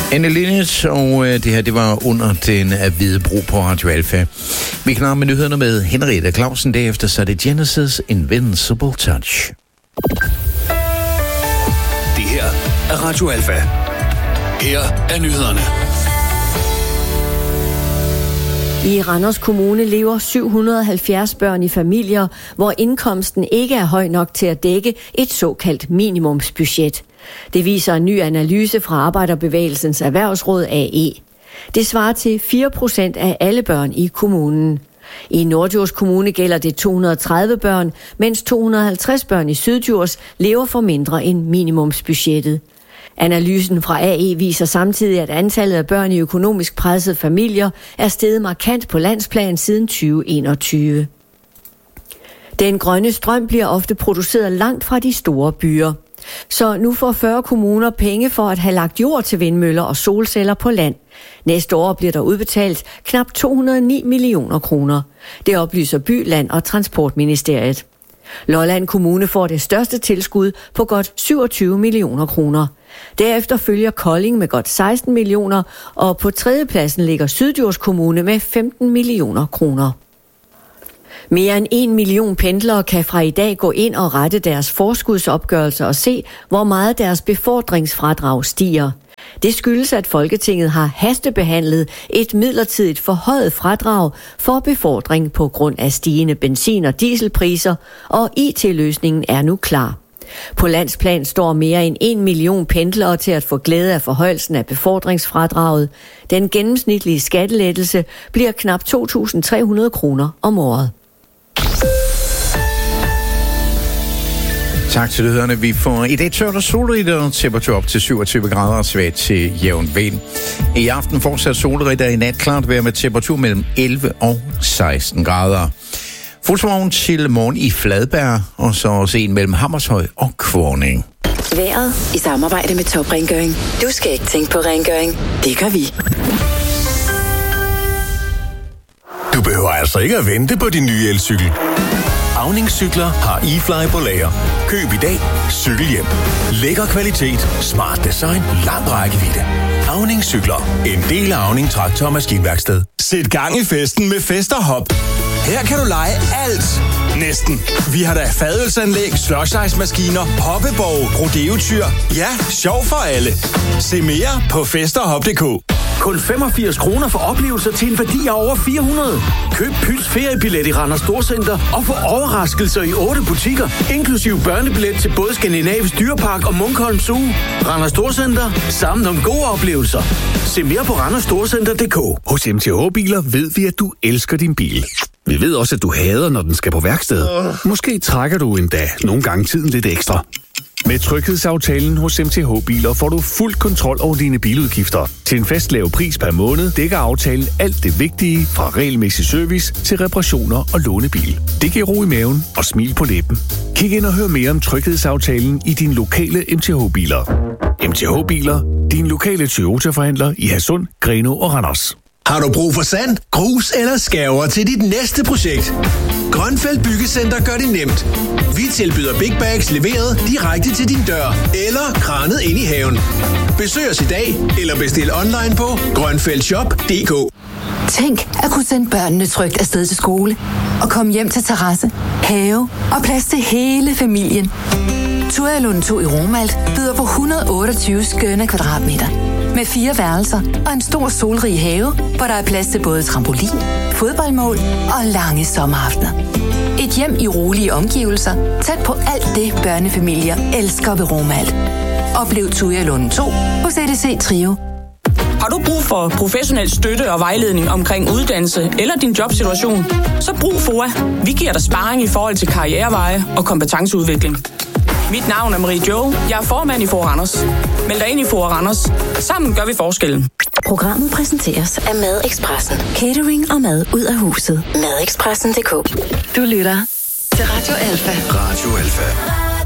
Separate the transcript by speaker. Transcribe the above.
Speaker 1: Anne Linnet, og det her, det var under den hvide bro på Radio Alfa. Vi knarer med nyhederne med Henriette Clausen. Derefter så er det Genesis Invincible Touch.
Speaker 2: Det her er Radio Alfa. Her er nyhederne.
Speaker 3: I Randers Kommune lever 770 børn i familier, hvor indkomsten ikke er høj nok til at dække et såkaldt minimumsbudget. Det viser en ny analyse fra Arbejderbevægelsens Erhvervsråd AE. Det svarer til 4% af alle børn i kommunen. I Norddjurs Kommune gælder det 230 børn, mens 250 børn i Syddjurs lever for mindre end minimumsbudgettet. Analysen fra AE viser samtidig, at antallet af børn i økonomisk pressede familier er steget markant på landsplan siden 2021. Den grønne strøm bliver ofte produceret langt fra de store byer. Så nu får 40 kommuner penge for at have lagt jord til vindmøller og solceller på land. Næste år bliver der udbetalt knap 209 millioner kroner. Det oplyser By, Land og Transportministeriet. Lolland Kommune får det største tilskud på godt 27 millioner kroner. Derefter følger Kolding med godt 16 millioner, og på tredjepladsen ligger Syddjurs Kommune med 15 millioner kroner. Mere end 1 million pendlere kan fra i dag gå ind og rette deres forskudsopgørelser og se, hvor meget deres befordringsfradrag stiger. Det skyldes, at Folketinget har hastebehandlet et midlertidigt forhøjet fradrag for befordring på grund af stigende benzin- og dieselpriser, og IT-løsningen er nu klar. På landsplan står mere end 1 million pendlere til at få glæde af forhøjelsen af befordringsfradraget. Den gennemsnitlige skattelettelse bliver knap 2.300 kroner om året.
Speaker 1: Tak til lytterne. Vi får i dag tørt og solrigt og temperatur op til 27 grader og svagt til jævn vind. I aften fortsat solrigt og i nat klart vejr med temperatur mellem 11 og 16 grader. Fuldsorgen til morgen i Fladberg, og så også en mellem Hammershøj og Kvorning.
Speaker 4: Vejret i samarbejde med Top Rengøring. Du skal ikke tænke på rengøring. Det gør vi.
Speaker 2: Du behøver altså ikke at vente på din nye elcykel. Auning Cykler har eFly på lager. Køb i dag, cykel hjem. Lækker kvalitet, smart design, lang rækkevidde. Auning Cykler. En del af Auning Traktor- og Maskinværksted. Sæt gang i festen med Fest og Hop. Her kan du lege alt. Næsten. Vi har da fadølsanlæg, slush-ice-maskiner, hoppeborg, rodeotyr. Ja, sjov for alle. Se mere på festerhop.dk.
Speaker 5: Kun 85 kroner for oplevelser til en værdi af over 400. Køb Pyls feriebillet i Randers Storcenter og få overraskelser i 8 butikker, inklusive børnebillet til både Skandinavisk Dyrepark og Munkholm Zoo. Randers Storcenter. Sammen om gode oplevelser. Se mere på randersstorcenter.dk.
Speaker 6: Hos MTH Biler ved vi, at du elsker din bil. Vi ved også, at du hader, når den skal på værksted. Måske trækker du endda nogle gange tiden lidt ekstra. Med tryghedsaftalen hos MTH Biler får du fuld kontrol over dine biludgifter. Til en fast lav pris per måned dækker aftalen alt det vigtige fra regelmæssig service til reparationer og lånebil. Det giver ro i maven og smil på læben. Kig ind og hør mere om tryghedsaftalen i din lokale MTH Biler. MTH Biler, din lokale Toyota-forhandler i Hadsund, Grenaa og Randers.
Speaker 7: Har du brug for sand, grus eller skærver til dit næste projekt? Grønfeldt Byggecenter gør det nemt. Vi tilbyder big bags leveret direkte til din dør eller kranet ind i haven. Besøg os i dag eller bestil online på grønfeldtshop.dk.
Speaker 8: Tænk at kunne sende børnene trygt afsted til skole og komme hjem til terrasse, have og plads til hele familien. Tualund 2 i Romalt byder på 128 skønne kvadratmeter. Med 4 værelser og en stor solrig have, hvor der er plads til både trampolin, fodboldmål og lange sommeraftener. Et hjem i rolige omgivelser, tæt på alt det børnefamilier elsker ved Romalt. Oplev Tualund 2 hos EDC Trio.
Speaker 9: Har du brug for professionel støtte og vejledning omkring uddannelse eller din jobsituation, så brug FOA. Vi giver dig sparring i forhold til karriereveje og kompetenceudvikling. Mit navn er Marie Jo. Jeg er formand i FOA Randers. Meld dig ind i FOA Randers. Sammen gør vi forskellen.
Speaker 4: Programmet præsenteres af Madexpressen. Catering og mad ud af huset. Madexpressen.dk. Du lytter til Radio Alfa.
Speaker 2: Radio Alfa.